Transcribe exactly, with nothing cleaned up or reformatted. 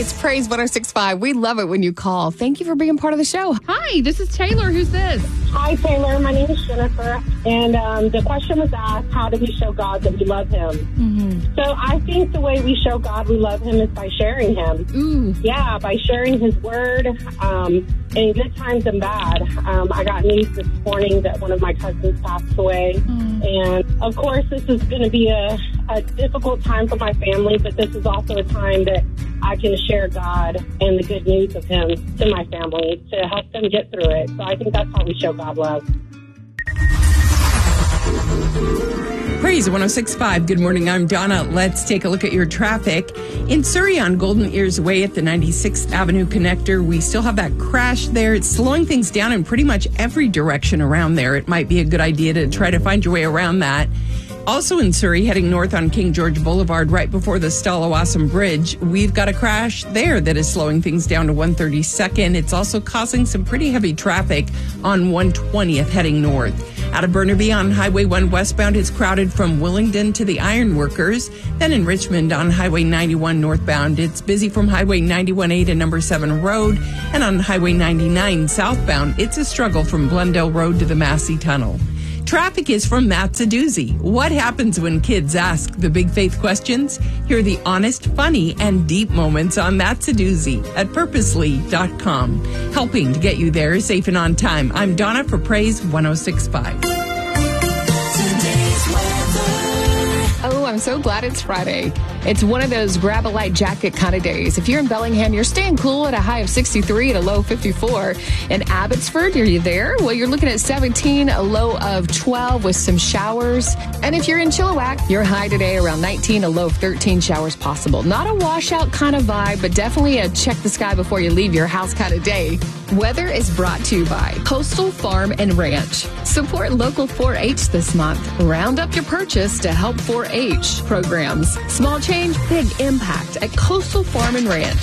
It's Praise one oh six point five. We love it when you call. Thank you for being part of the show. Hi, this is Taylor. Who's this? Hi, Taylor. My name is Jennifer. And um, the question was asked, how do we show God that we love him? Mm-hmm. So I think the way we show God we love him is by sharing him. Ooh. Yeah, by sharing his word um, in good times and bad. Um, I got news this morning that one of my cousins passed away. Mm. And, of course, this is going to be a, a difficult time for my family, but this is also a time that I can share God and the good news of him to my family to help them get through it. So I think that's how we show God love. Praise one oh six point five. Good morning. I'm Donna. Let's take a look at your traffic. In Surrey on Golden Ears Way at the ninety-sixth Avenue connector, we still have that crash there. It's slowing things down in pretty much every direction around there. It might be a good idea to try to find your way around that. Also in Surrey, heading north on King George Boulevard, right before the Stallawasam Bridge, we've got a crash there that is slowing things down to one thirty-second. It's also causing some pretty heavy traffic on one twentieth heading north. Out of Burnaby on Highway one westbound, it's crowded from Willingdon to the Ironworkers. Then in Richmond on Highway ninety-one northbound, it's busy from Highway ninety-one A to Number seven Road. And on Highway ninety-nine southbound, it's a struggle from Glendale Road to the Massey Tunnel. Traffic is from Matt's a Doozy. What happens when kids ask the big faith questions? Hear the honest, funny, and deep moments on Matt's a Doozy at purposely dot com. Helping to get you there safe and on time. I'm Donna for Praise one oh six point five. Oh, I'm so glad it's Friday. It's one of those grab a light jacket kind of days. If you're in Bellingham, you're staying cool at a high of sixty-three and a low fifty-four. In Abbotsford, are you there? Well, you're looking at seventeen, a low of twelve with some showers. And if you're in Chilliwack, your high today around nineteen, a low of thirteen showers possible. Not a washout kind of vibe, but definitely a check the sky before you leave your house kind of day. Weather is brought to you by Coastal Farm and Ranch. Support local four H this month. Round up your purchase to help four H programs. Small change, big impact at Coastal Farm and Ranch.